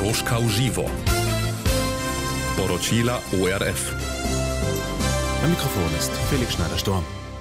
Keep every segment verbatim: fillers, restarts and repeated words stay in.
Koroška v živo. Poročila O R F. Am Mikrofon ist Felix Schneider-Storm.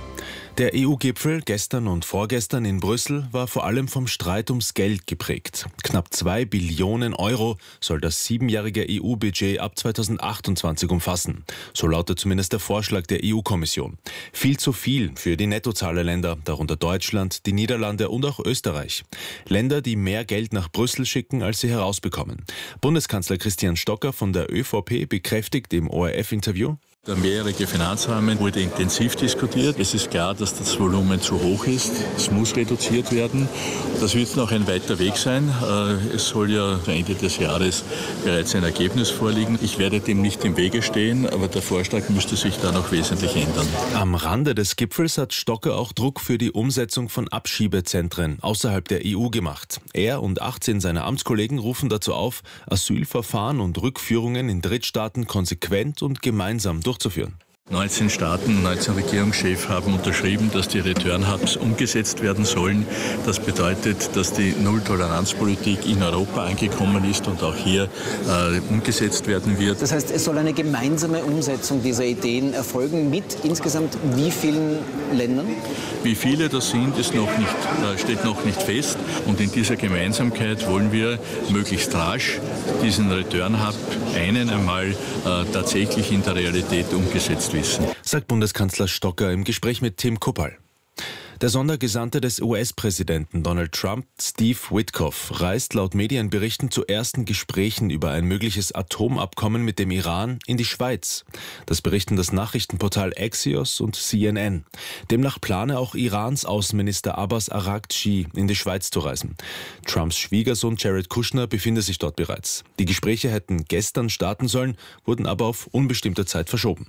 Der E U-Gipfel gestern und vorgestern in Brüssel war vor allem vom Streit ums Geld geprägt. Knapp zwei Billionen Euro soll das siebenjährige E U-Budget ab zweitausendachtundzwanzig umfassen. So lautet zumindest der Vorschlag der E U-Kommission. Viel zu viel für die Nettozahlerländer, darunter Deutschland, die Niederlande und auch Österreich. Länder, die mehr Geld nach Brüssel schicken, als sie herausbekommen. Bundeskanzler Christian Stocker von der ÖVP bekräftigt im O R F-Interview: Der mehrjährige Finanzrahmen wurde intensiv diskutiert. Es ist klar, dass das Volumen zu hoch ist. Es muss reduziert werden. Das wird noch ein weiter Weg sein. Es soll ja Ende des Jahres bereits ein Ergebnis vorliegen. Ich werde dem nicht im Wege stehen, aber der Vorschlag müsste sich da noch wesentlich ändern. Am Rande des Gipfels hat Stocker auch Druck für die Umsetzung von Abschiebezentren außerhalb der E U gemacht. Er und achtzehn seiner Amtskollegen rufen dazu auf, Asylverfahren und Rückführungen in Drittstaaten konsequent und gemeinsam durchzuführen. neunzehn Staaten, neunzehn Regierungschefs haben unterschrieben, dass die Return-Hubs umgesetzt werden sollen. Das bedeutet, dass die Null-Toleranz-Politik in Europa angekommen ist und auch hier äh, umgesetzt werden wird. Das heißt, es soll eine gemeinsame Umsetzung dieser Ideen erfolgen mit insgesamt wie vielen Ländern? Wie viele das sind, ist noch nicht, äh, steht noch nicht fest. Und in dieser Gemeinsamkeit wollen wir möglichst rasch diesen Return-Hub einen einmal äh, tatsächlich in der Realität umgesetzt wissen. Sagt Bundeskanzler Stocker im Gespräch mit Tim Kuppal. Der Sondergesandte des U S-Präsidenten Donald Trump, Steve Witkoff, reist laut Medienberichten zu ersten Gesprächen über ein mögliches Atomabkommen mit dem Iran in die Schweiz. Das berichten das Nachrichtenportal Axios und C N N. Demnach plane auch Irans Außenminister Abbas Araghchi in die Schweiz zu reisen. Trumps Schwiegersohn Jared Kushner befindet sich dort bereits. Die Gespräche hätten gestern starten sollen, wurden aber auf unbestimmte Zeit verschoben.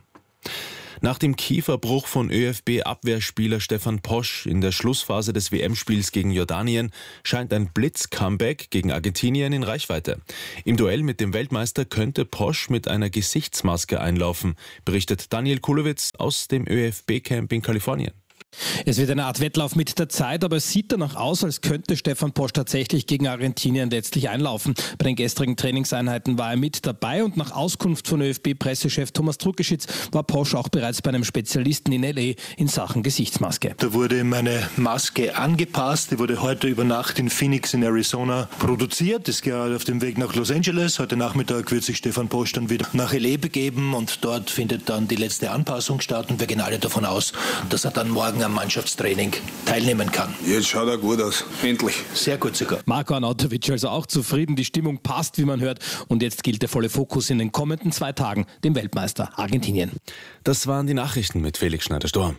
Nach dem Kieferbruch von ÖFB-Abwehrspieler Stefan Posch in der Schlussphase des W M-Spiels gegen Jordanien scheint ein Blitz-Comeback gegen Argentinien in Reichweite. Im Duell mit dem Weltmeister könnte Posch mit einer Gesichtsmaske einlaufen, berichtet Daniel Kulowitz aus dem ÖFB-Camp in Kalifornien. Es wird eine Art Wettlauf mit der Zeit, aber es sieht danach aus, als könnte Stefan Posch tatsächlich gegen Argentinien letztlich einlaufen. Bei den gestrigen Trainingseinheiten war er mit dabei und nach Auskunft von ÖFB-Pressechef Thomas Druckeschitz war Posch auch bereits bei einem Spezialisten in L A in Sachen Gesichtsmaske. Da wurde meine Maske angepasst, die wurde heute über Nacht in Phoenix in Arizona produziert, ist gerade auf dem Weg nach Los Angeles. Heute Nachmittag wird sich Stefan Posch dann wieder nach L A begeben und dort findet dann die letzte Anpassung statt und wir gehen alle davon aus, dass er dann morgen am Mannschaftstraining teilnehmen kann. Jetzt schaut er gut aus. Endlich. Sehr gut sogar. Marko Arnautovic also auch zufrieden. Die Stimmung passt, wie man hört. Und jetzt gilt der volle Fokus in den kommenden zwei Tagen dem Weltmeister Argentinien. Das waren die Nachrichten mit Felix Schneider-Storm.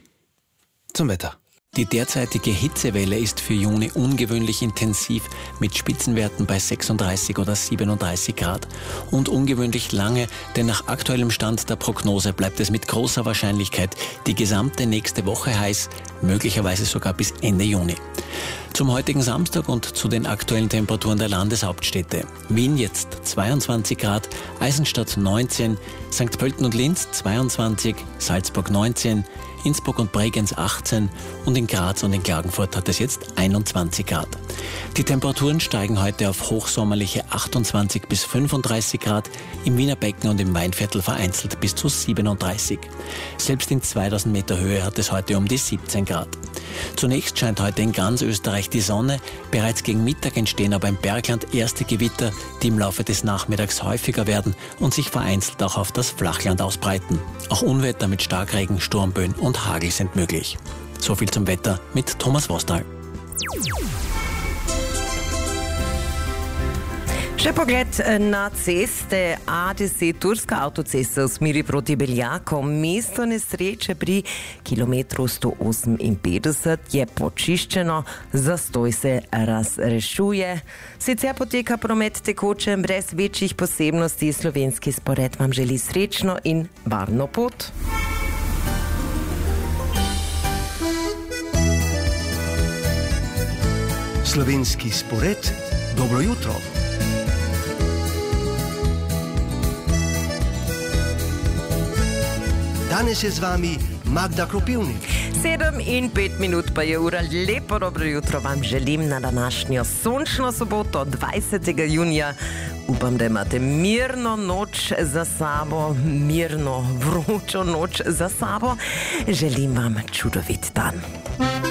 Zum Wetter. Die derzeitige Hitzewelle ist für Juni ungewöhnlich intensiv mit Spitzenwerten bei sechsunddreißig oder siebenunddreißig Grad. Und ungewöhnlich lange, denn nach aktuellem Stand der Prognose bleibt es mit großer Wahrscheinlichkeit die gesamte nächste Woche heiß, möglicherweise sogar bis Ende Juni. Zum heutigen Samstag und zu den aktuellen Temperaturen der Landeshauptstädte. Wien jetzt zweiundzwanzig Grad, Eisenstadt neunzehn, Sankt Pölten und Linz zweiundzwanzig, Salzburg neunzehn, Innsbruck und Bregenz achtzehn und in Graz und in Klagenfurt hat es jetzt einundzwanzig Grad. Die Temperaturen steigen heute auf hochsommerliche achtundzwanzig bis fünfunddreißig Grad, im Wiener Becken und im Weinviertel vereinzelt bis zu siebenunddreißig. Selbst in zweitausend Meter Höhe hat es heute um die siebzehn Grad. Zunächst scheint heute in ganz Österreich die Sonne, bereits gegen Mittag entstehen aber im Bergland erste Gewitter, die im Laufe des Nachmittags häufiger werden und sich vereinzelt auch auf das Flachland ausbreiten. Auch Unwetter mit Starkregen, Sturmböen und Hagel sind möglich. So viel zum Wetter mit Thomas Vostal. Še pogled na ceste A deset, turska avtocesta v smeri proti Beljakom. Mesto nesreče pri kilometru sto oseminpetdeset je počiščeno, zastoj se razrešuje. Sicer poteka promet tekoče brez večjih posebnosti. Slovenski spored vam želi srečno in varno pot. Slovenski spored, dobro jutro. Danes je z vami Magda Kropivnik. Sedem in pet minut pa je ura. Lepo dobro jutro vam želim na današnjo sončno soboto, dvajsetega junija. Upam, da imate mirno noč za sabo, mirno vročo noč za sabo. Želim vam čudovit dan.